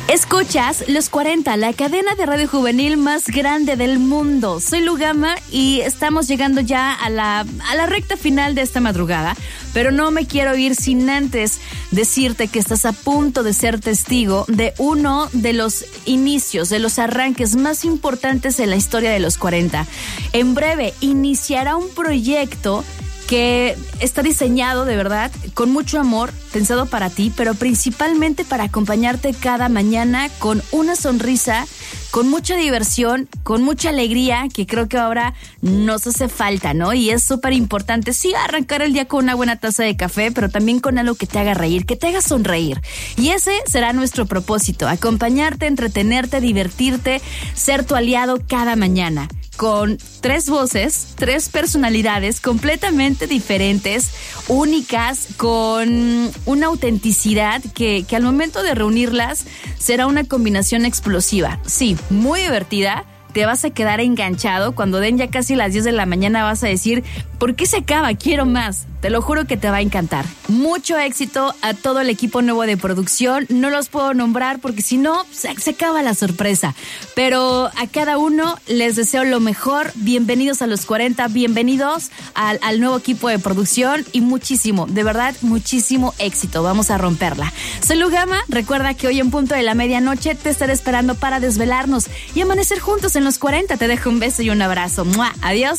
Escuchas Los 40, la cadena de radio juvenil más grande del mundo. Soy Lugama y estamos llegando ya a la recta final de esta madrugada, pero no me quiero ir sin antes decirte que estás a punto de ser testigo de uno de los inicios, de los arranques más importantes en la historia de Los 40. En breve iniciará un proyecto que está diseñado de verdad con mucho amor, pensado para ti, pero principalmente para acompañarte cada mañana con una sonrisa, con mucha diversión, con mucha alegría, que creo que ahora nos hace falta, ¿no? Y es súper importante, sí, arrancar el día con una buena taza de café, pero también con algo que te haga reír, que te haga sonreír. Y ese será nuestro propósito, acompañarte, entretenerte, divertirte, ser tu aliado cada mañana. Con 3 voces, 3 personalidades completamente diferentes, únicas, con una autenticidad que al momento de reunirlas será una combinación explosiva. Sí, muy divertida. Te vas a quedar enganchado. Cuando den ya casi las 10 de la mañana vas a decir, ¿por qué se acaba? Quiero más. Te lo juro que te va a encantar. Mucho éxito a todo el equipo nuevo de producción. No los puedo nombrar porque si no, se acaba la sorpresa. Pero a cada uno les deseo lo mejor. Bienvenidos a Los 40, bienvenidos al nuevo equipo de producción y muchísimo, de verdad, muchísimo éxito. Vamos a romperla. Soy Lugama. Recuerda que hoy en punto de la medianoche te estaré esperando para desvelarnos y amanecer juntos en Los 40. Te dejo un beso y un abrazo. ¡Mua! Adiós.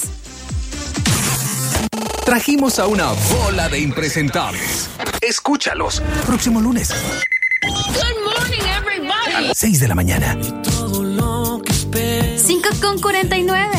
Trajimos a una bola de impresentables. Escúchalos. Próximo lunes. Good morning, everybody. A las 6 de la mañana. 5:49.